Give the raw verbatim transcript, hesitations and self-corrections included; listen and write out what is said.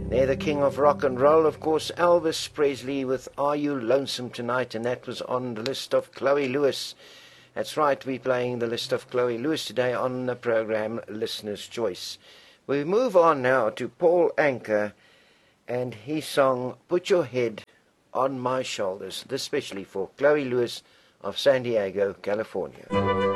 They're the king of rock and roll, of course, Elvis Presley with Are You Lonesome Tonight? And that was on the list of Chloe Lewis. That's right, we're playing the list of Chloe Lewis today on the program Listener's Choice. We move on now to Paul Anka and his song Put Your Head on My Shoulders, this especially for Chloe Lewis of San Diego, California.